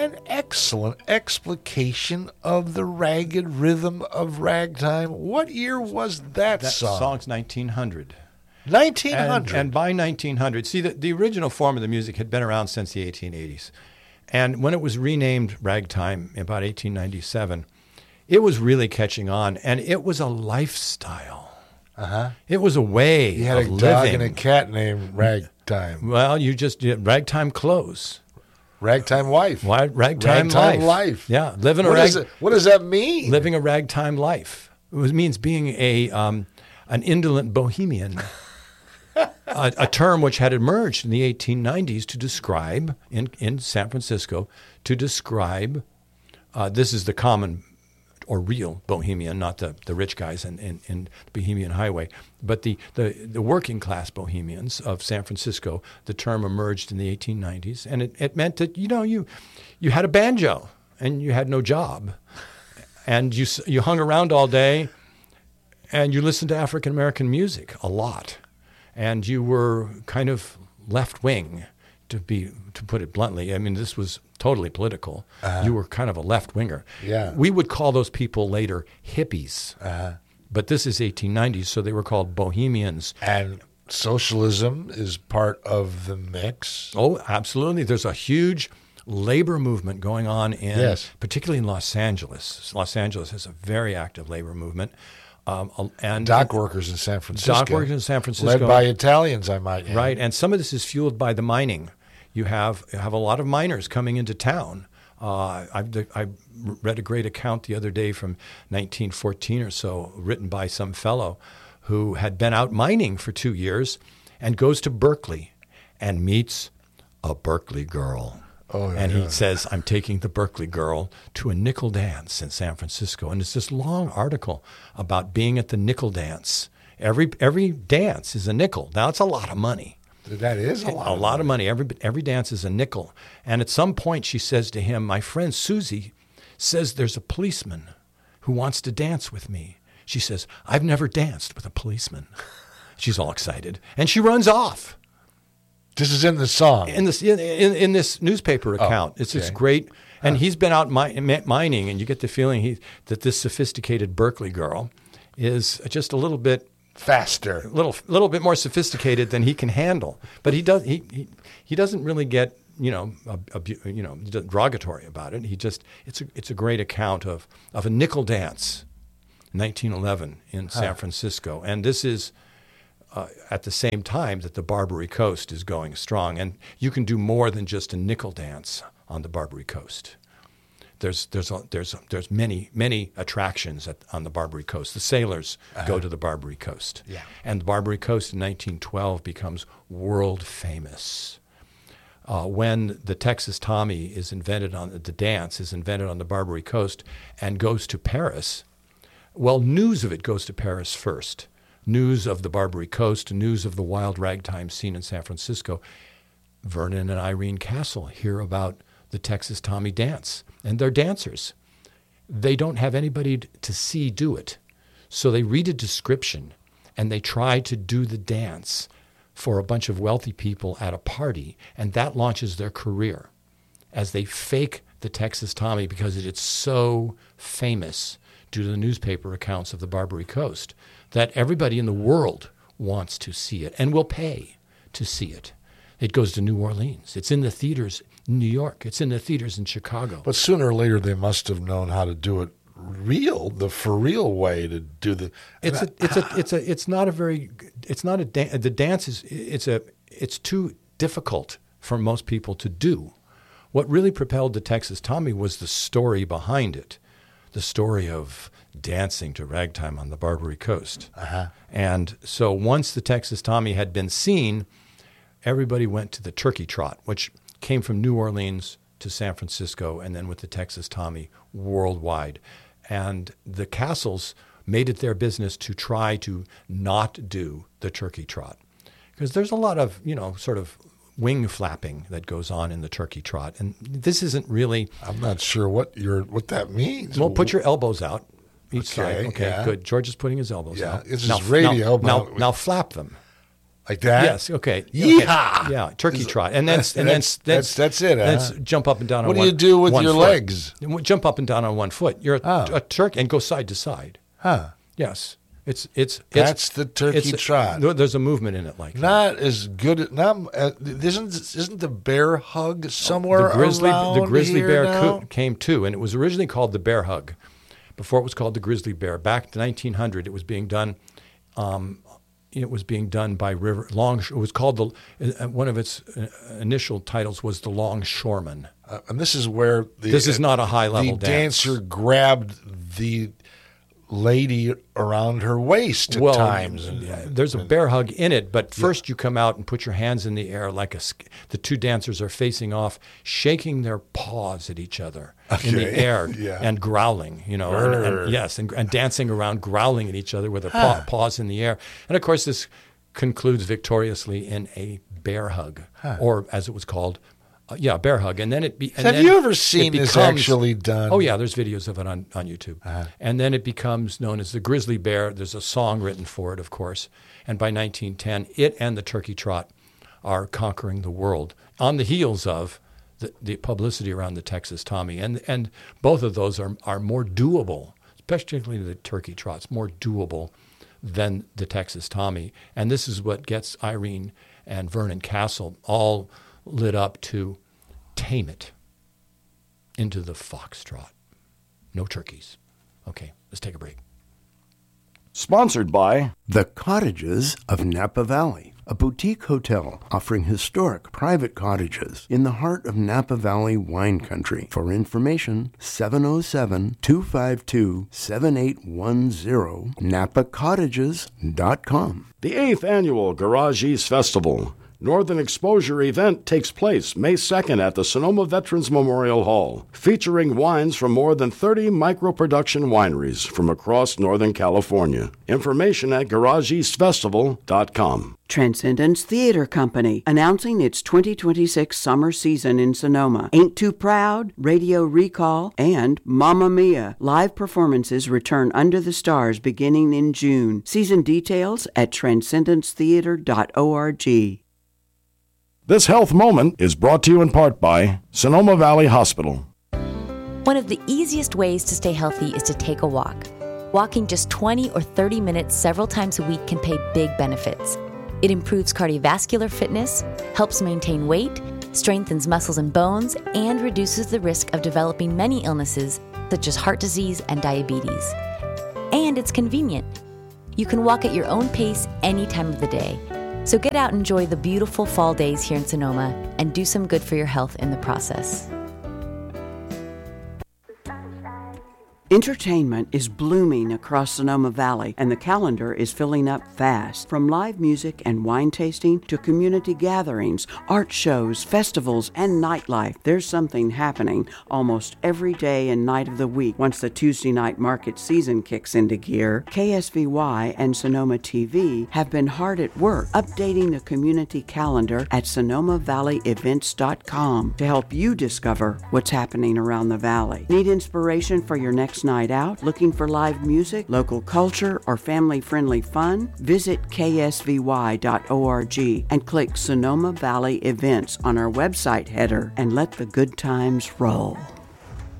an excellent explication of the ragged rhythm of ragtime. What year was that song? That song's 1900. 1900. And by 1900, see, the original form of the music had been around since the 1880s. And when it was renamed ragtime in about 1897, it was really catching on, and it was a lifestyle. Uh-huh. It was a way You had of a living. dog and a cat named Ragtime. Well, you just did ragtime clothes. Ragtime wife. Ragtime life. Yeah, living a What does that mean? living a ragtime life. It means being an indolent bohemian. A term which had emerged in the 1890s to describe, in San Francisco, to describe, this is the common or real bohemian, not the rich guys in the Bohemian Highway, but the working class bohemians of San Francisco. The term emerged in the 1890s, and it meant that, you had a banjo and you had no job, and you hung around all day, and you listened to African American music a lot. And you were kind of left-wing, to put it bluntly. I mean, this was totally political. You were kind of a left-winger. Yeah. We would call those people later hippies. But this is 1890s, so they were called bohemians. And socialism is part of the mix. Oh, absolutely. There's a huge labor movement going on particularly in Los Angeles. Los Angeles has a very active labor movement. And Dock workers in San Francisco. Dock workers in San Francisco. Led by Italians, I might add. Right, and some of this is fueled by the mining. You have a lot of miners coming into town. I read a great account the other day from 1914 or so, written by some fellow who had been out mining for 2 years and goes to Berkeley and meets a Berkeley girl. Oh, yeah. And he says, I'm taking the Berkeley girl to a nickel dance in San Francisco. And it's this long article about being at the nickel dance. Every dance is a nickel. Now, it's a lot of money. That is a lot. A lot of money. Every dance is a nickel. And at some point, she says to him, my friend Susie says there's a policeman who wants to dance with me. She says, I've never danced with a policeman. She's all excited. And she runs off. This is in the song. In this newspaper account. It's great. And he's been out mining, and you get the feeling that this sophisticated Berkeley girl is just a little bit faster, a little bit more sophisticated than he can handle. But he doesn't really get derogatory about it. It's a great account of a nickel dance, 1911 in San Francisco, and this is. At the same time that the Barbary Coast is going strong. And you can do more than just a nickel dance on the Barbary Coast. There's many attractions on the Barbary Coast. The sailors go to the Barbary Coast. Yeah. And the Barbary Coast in 1912 becomes world famous. When the Texas Tommy is invented the dance is invented on the Barbary Coast and goes to Paris, well, news of it goes to Paris first. News of the Barbary Coast, news of the wild ragtime scene in San Francisco. Vernon and Irene Castle hear about the Texas Tommy dance, and they're dancers. They don't have anybody to see do it, so they read a description, and they try to do the dance for a bunch of wealthy people at a party, and that launches their career as they fake the Texas Tommy because it's so famous due to the newspaper accounts of the Barbary Coast that everybody in the world wants to see it and will pay to see it. It goes to New Orleans. It's in the theaters in New York. It's in the theaters in Chicago. But sooner or later, they must have known how to do it the for real way to do the. It's too difficult for most people to do. What really propelled the Texas Tommy was the story behind it. The story of dancing to ragtime on the Barbary Coast. And so once the Texas Tommy had been seen, everybody went to the turkey trot, which came from New Orleans to San Francisco, and then with the Texas Tommy worldwide. And the Castles made it their business to try to not do the turkey trot. Because there's a lot of, sort of wing flapping that goes on in the turkey trot. And this isn't really... I'm not sure what that means. Well, put your elbows out each Okay, side. Okay, yeah. good. George is putting his elbows out. This is radio. Now flap them. Like that? Yes. Okay. Yeehaw! Okay. Yeah. Turkey trot, and then That's it. Let's Huh? jump up and down. What on do you do with one your foot. legs? Jump up and down on one foot. You're Oh. a turkey and go side to side. Huh? Yes. It's That's the turkey it's trot. There's a movement in it like that. Not as good. Not isn't the bear hug somewhere around the grizzly here bear now? came too, and it was originally called the bear hug. Before it was called the grizzly bear. Back in 1900, it was being done. It was being done by River Long. It was called one of its initial titles was the Longshoreman. And this is where This is not a high-level the dance. dancer grabbed the lady around her waist at times. There's a bear hug in it, but first you come out and put your hands in the air like the two dancers are facing off, shaking their paws at each other in the air and growling, and dancing around, growling at each other with their paws in the air. And of course, this concludes victoriously in a bear hug, or as it was called, bear hug. And then have you ever seen this actually done? Oh, yeah, there's videos of it on YouTube. And then it becomes known as the grizzly bear. There's a song written for it, of course. And by 1910, it and the turkey trot are conquering the world on the heels of the publicity around the Texas Tommy. And both of those are more doable, especially the turkey trot's more doable than the Texas Tommy. And this is what gets Irene and Vernon Castle all lit up to tame it into the foxtrot. No turkeys. Okay, let's take a break. Sponsored by The Cottages of Napa Valley, a boutique hotel offering historic private cottages in the heart of Napa Valley wine country. For information, 707-252-7810, napacottages.com. the 8th Annual Garage East Festival. Northern Exposure event takes place May 2nd at the Sonoma Veterans Memorial Hall, featuring wines from more than 30 micro-production wineries from across Northern California. Information at garageeastfestival.com. Transcendence Theater Company, announcing its 2026 summer season in Sonoma. Ain't Too Proud, Radio Recall, and Mamma Mia. Live performances return under the stars beginning in June. Season details at transcendencetheater.org. This health moment is brought to you in part by Sonoma Valley Hospital. One of the easiest ways to stay healthy is to take a walk. Walking just 20 or 30 minutes several times a week can pay big benefits. It improves cardiovascular fitness, helps maintain weight, strengthens muscles and bones, and reduces the risk of developing many illnesses such as heart disease and diabetes. And it's convenient. You can walk at your own pace any time of the day. So get out and enjoy the beautiful fall days here in Sonoma and do some good for your health in the process. Entertainment is blooming across Sonoma Valley, and the calendar is filling up fast. From live music and wine tasting to community gatherings, art shows, festivals, and nightlife, there's something happening almost every day and night of the week. Once the Tuesday night market season kicks into gear, KSVY and Sonoma TV have been hard at work updating the community calendar at SonomaValleyEvents.com to help you discover what's happening around the valley. Need inspiration for your next night out? Looking for live music, local culture, or family-friendly fun? Visit ksvy.org and click Sonoma Valley Events on our website header and let the good times roll.